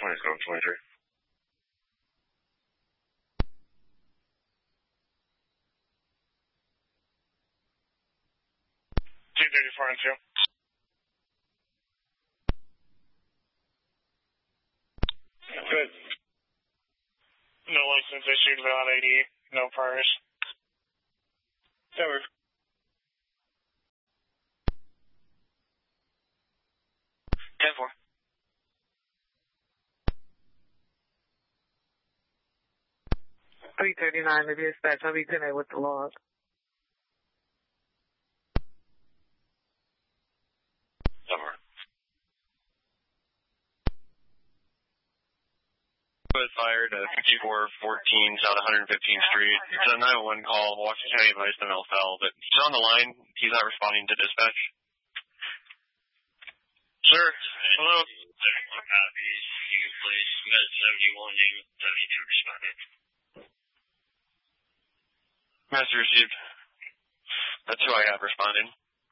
is going 23. 234 and 2. Good. No license issued, without ID, no priors. Over. 10-4. 339 to dispatch. I'll be 10-8 with the log. Over. Was fired at 5414 South 115th Street. It's a 911 call. Washington County advised ML fell, but he's on the line. He's not responding to dispatch. Sir, hello. 71 copies. You can place Med 71, name 72 responded. Master received. That's who I have responding.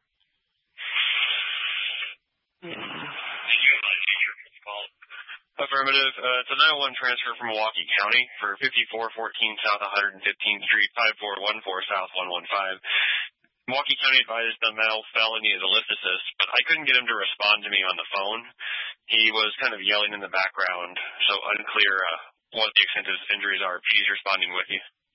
Did you have a teacher for the call? Affirmative. It's a 911 transfer from Milwaukee County for 5414 South 115th Street, 5414 South 115. Milwaukee County advised the male fell and needed a lift assist, but I couldn't get him to respond to me on the phone. He was kind of yelling in the background, so unclear what the extent of his injuries are. He's responding with you.